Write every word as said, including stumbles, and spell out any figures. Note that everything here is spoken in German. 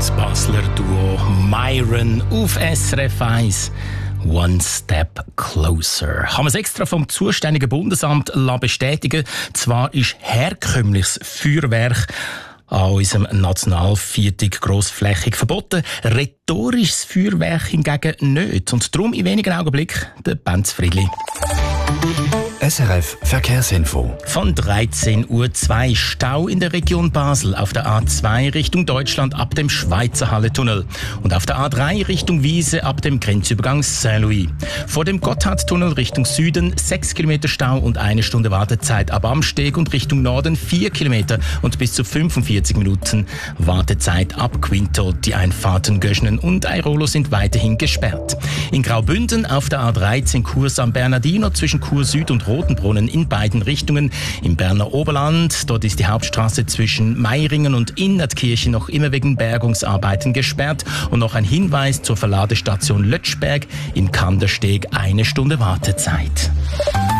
Das Basler Duo Myron auf S R F eins. One Step Closer. Haben wir es extra vom zuständigen Bundesamt bestätigen. Zwar ist herkömmliches Feuerwerk an unserem Nationalviertag grossflächig verboten, rhetorisches Feuerwerk hingegen nicht. Und darum in wenigen Augenblicken der Benz Friedli. S R F Verkehrsinfo. Von dreizehn Uhr zwei Stau in der Region Basel auf der A zwei Richtung Deutschland ab dem Schweizer Halletunnel und auf der A drei Richtung Wiese ab dem Grenzübergang Saint-Louis. Vor dem Gotthardtunnel Richtung Süden sechs Kilometer Stau und eine Stunde Wartezeit ab Amsteg und Richtung Norden vier Kilometer und bis zu fünfundvierzig Minuten Wartezeit ab Quinto. Die Einfahrten Göschnen und Airolo sind weiterhin gesperrt. In Graubünden auf der A dreizehn Chur San Bernardino zwischen Chur Süd und Rotenbrunnen in beiden Richtungen. Im Berner Oberland, dort ist die Hauptstraße zwischen Meiringen und Innertkirchen noch immer wegen Bergungsarbeiten gesperrt. Und noch ein Hinweis zur Verladestation Lötschberg im Kandersteg, eine Stunde Wartezeit.